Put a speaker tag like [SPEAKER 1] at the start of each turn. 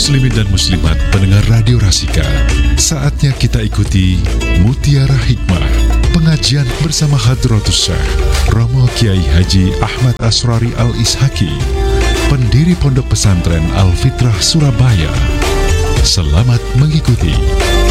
[SPEAKER 1] muslimin dan muslimat pendengar Radio Rasika, saatnya kita ikuti Mutiara Hikmah, pengajian bersama Hadratus Syekh Romo Kiai Haji Ahmad Asrari Al-Ishaki, pendiri Pondok Pesantren Al-Fitrah Surabaya. Selamat mengikuti.